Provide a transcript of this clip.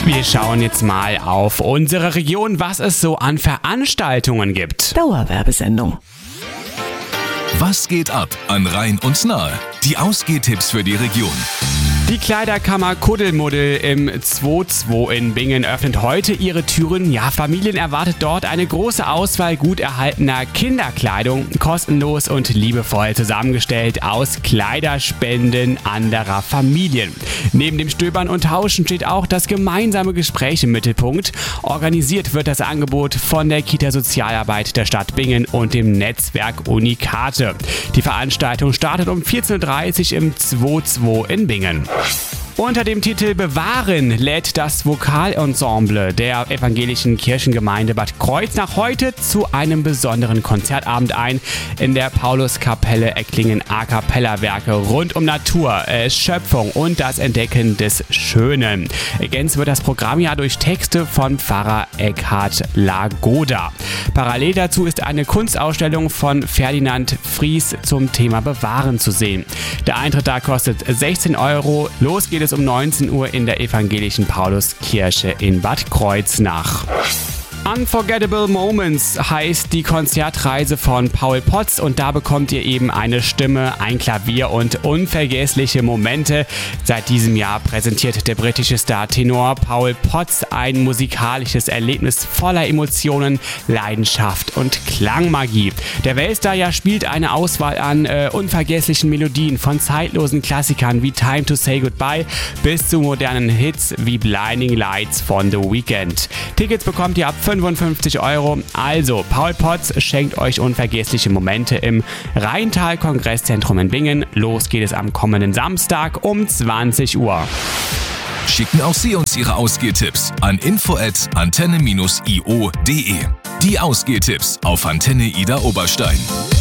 Wir schauen jetzt mal auf unsere Region, was es so an Veranstaltungen gibt. Dauerwerbesendung. Was geht ab an Rhein und Nahe? Die Ausgehtipps für die Region. Die Kleiderkammer Kuddelmuddel im 2.2 in Bingen öffnet heute ihre Türen. Ja, Familien erwartet dort eine große Auswahl gut erhaltener Kinderkleidung, kostenlos und liebevoll zusammengestellt aus Kleiderspenden anderer Familien. Neben dem Stöbern und Tauschen steht auch das gemeinsame Gespräch im Mittelpunkt. Organisiert wird das Angebot von der Kita Sozialarbeit der Stadt Bingen und dem Netzwerk Unikate. Die Veranstaltung startet um 14.30 Uhr im 2.2 in Bingen. Unter dem Titel Bewahren lädt das Vokalensemble der evangelischen Kirchengemeinde Bad Kreuznach heute zu einem besonderen Konzertabend ein in der Pauluskapelle Ecklingen A Cappella Werke rund um Natur, Schöpfung und das Entdecken des Schönen. Ergänzt wird das Programm ja durch Texte von Pfarrer Eckhard Lagoda. Parallel dazu ist eine Kunstausstellung von Ferdinand Fries zum Thema Bewahren zu sehen. Der Eintritt da kostet 16 €. Los geht es um 19 Uhr in der evangelischen Pauluskirche in Bad Kreuznach. Unforgettable Moments heißt die Konzertreise von Paul Potts und da bekommt ihr eben eine Stimme, ein Klavier und unvergessliche Momente. Seit diesem Jahr präsentiert der britische Star-Tenor Paul Potts ein musikalisches Erlebnis voller Emotionen, Leidenschaft und Klangmagie. Der Weltstar ja spielt eine Auswahl an unvergesslichen Melodien von zeitlosen Klassikern wie Time to Say Goodbye bis zu modernen Hits wie Blinding Lights von The Weeknd. Tickets bekommt ihr ab 55 €. Also, Paul Potts schenkt euch unvergessliche Momente im Rheintal-Kongresszentrum in Bingen. Los geht es am kommenden Samstag um 20 Uhr. Schicken auch Sie uns Ihre Ausgehtipps an info@antenne-io.de. Die Ausgehtipps auf Antenne Ida Oberstein.